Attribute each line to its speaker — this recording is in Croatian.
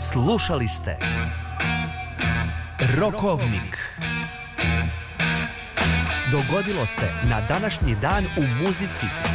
Speaker 1: Slušali ste Rokovnik. Dogodilo se na današnji dan u muzici